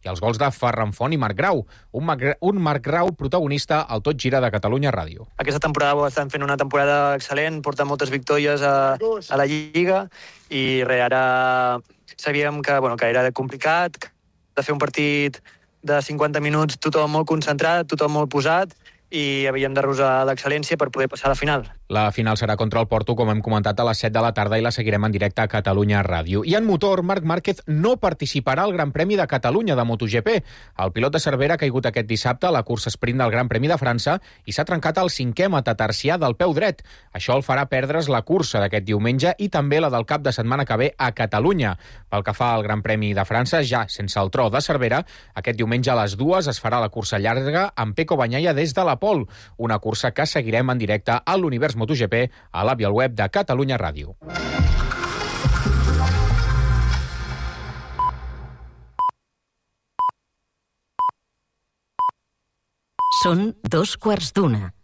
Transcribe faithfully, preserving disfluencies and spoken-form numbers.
i els gols de Ferran Font i Marc Grau. Un, Marc, un Marc Grau protagonista al Tot Gira de Catalunya Ràdio. Aquesta temporada estan fent una temporada excel·lent, porten moltes victòries a, a la Lliga i re, ara sabíem que, bueno, que era complicat, de fer un partit de cinquanta minuts, tothom molt concentrat, tothom molt posat, i havíem de rosar l'excel·lència per poder passar a la final. La final serà contra el Porto, com hem comentat, a les set de la tarda i la seguirem en directe a Catalunya Ràdio. I en motor, Marc Márquez no participarà al Gran Premi de Catalunya de MotoGP. El pilot de Cervera ha caigut aquest dissabte a la cursa sprint del Gran Premi de França i s'ha trencat el cinquè metatarsià del peu dret. Això el farà perdre's la cursa d'aquest diumenge i també la del cap de setmana que ve a Catalunya. Pel que fa al Gran Premi de França, ja sense el tro de Cervera, aquest diumenge a les dues es farà la cursa llarga amb Pecco Bagnaia des de la Pol, una cursa que seguirem en directe a l'Univers MotoGP a l'app i al web de Catalunya Ràdio. Són dos quarts d'una.